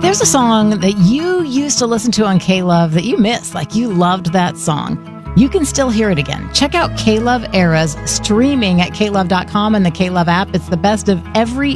there's a song that you used to listen to on K-Love that you miss, like you loved that song, you can still hear it again. Check out K-Love Eras streaming at klove.com and the K-Love app. It's the best of every